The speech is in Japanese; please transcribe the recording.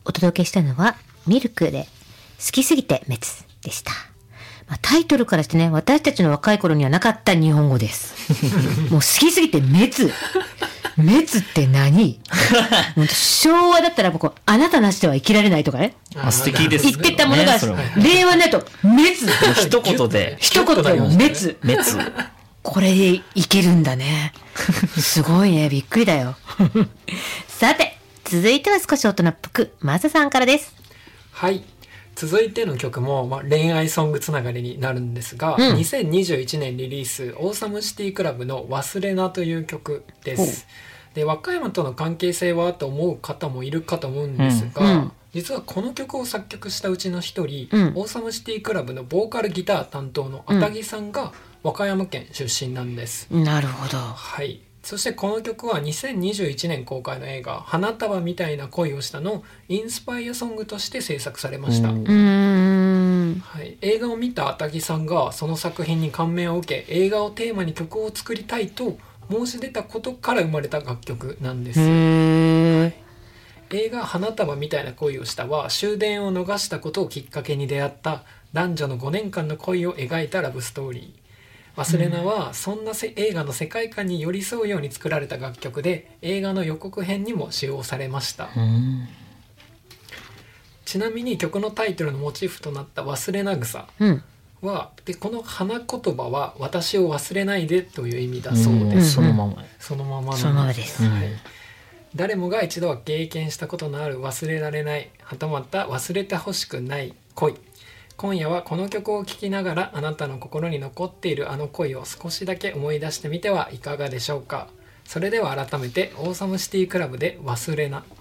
お届けしたのはミルクで好きすぎて滅でした。タイトルからしてね、私たちの若い頃にはなかった日本語です。もう好きすぎて滅。滅って何？昭和だったら僕あなたなしでは生きられないとかね。 素敵ですね。 言ってたものが、令和になると滅。 一言で。 一言で滅。これでいけるんだね。すごいね。びっくりだよ。さて、続いては少し大人っぽく、マサさんからです。 はい。続いての曲も、恋愛ソングつながりになるんですが、2021年リリース、オーサムシティクラブの忘れなという曲です。で、和歌山との関係性はと思う方もいるかと思うんですが、実はこの曲を作曲したうちの一人、オーサムシティクラブのボーカルギター担当のあたぎさんが和歌山県出身なんです。 なるほど。 はい。そしてこの曲は2021年公開の映画花束みたいな恋をしたのインスパイアソングとして制作されました。はい、映画を見たあたぎさんがその作品に感銘を受け、映画をテーマに曲を作りたいと申し出たことから生まれた楽曲なんです。映画花束みたいな恋をしたは終電を逃したことをきっかけに出会った男女の5年間の恋を描いたラブストーリー。忘れなはそんな映画の世界観に寄り添うように作られた楽曲で、映画の予告編にも使用されました。ちなみに曲のタイトルのモチーフとなった忘れな草は、でこの花言葉は私を忘れないでという意味だそうです。 そのままなんです。 誰もが一度は経験したことのある忘れられない、はたまた忘れてほしくない恋。今夜はこの曲を聴きながら、あなたの心に残っているあの恋を少しだけ思い出してみてはいかがでしょうか。それでは改めてオーサムシティクラブで忘れな。